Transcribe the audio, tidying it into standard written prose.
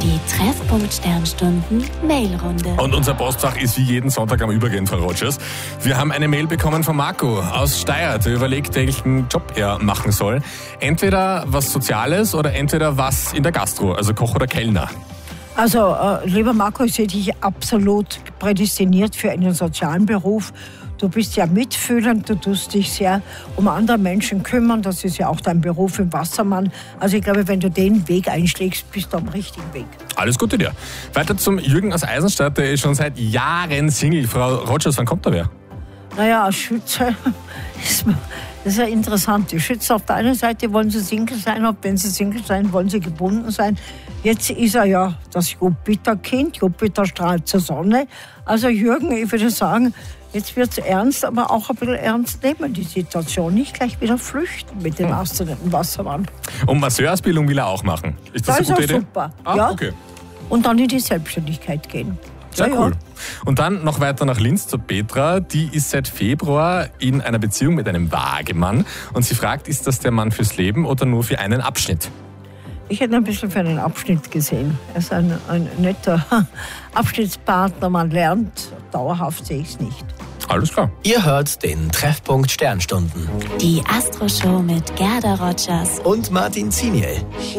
Die Treffpunkt Sternstunden Mailrunde. Und unser Postfach ist wie jeden Sonntag am Übergehen, Frau Rogers. Wir haben eine Mail bekommen von Marco aus Steyr, der überlegt, welchen Job er machen soll. Entweder was Soziales oder entweder was in der Gastro, also Koch oder Kellner. Also, lieber Marco, ich sehe dich absolut prädestiniert für einen sozialen Beruf. Du bist ja mitfühlend, du tust dich sehr um andere Menschen kümmern. Das ist ja auch dein Beruf im Wassermann. Also ich glaube, wenn du den Weg einschlägst, bist du am richtigen Weg. Alles Gute dir. Weiter zum Jürgen aus Eisenstadt, der ist schon seit Jahren Single. Frau Rogers, wann kommt da wer? Naja, als Schütze, das ist ja interessant. Die Schütze auf der einen Seite wollen sie Single sein, und wenn sie Single sein, wollen sie gebunden sein. Jetzt ist er ja das Jupiterkind, Jupiter strahlt zur Sonne. Also Jürgen, ich würde sagen, jetzt wird es ernst, aber auch ein bisschen ernst nehmen, die Situation. Nicht gleich wieder flüchten mit dem astronauten Wassermann. Und Masseurausbildung will er auch machen. Ist das eine gute Idee? Super. Ja, okay. Und dann in die Selbstständigkeit gehen. Sehr cool. Und dann noch weiter nach Linz zur Petra. Die ist seit Februar in einer Beziehung mit einem Wagemann. Und sie fragt, ist das der Mann fürs Leben oder nur für einen Abschnitt? Ich hätte ein bisschen für einen Abschnitt gesehen. Er ist ein netter Abschnittspartner. Man lernt, dauerhaft sehe ich es nicht. Alles klar. Ihr hört den Treffpunkt Sternstunden. Die Astro-Show mit Gerda Rogers Und Martin Ziniel.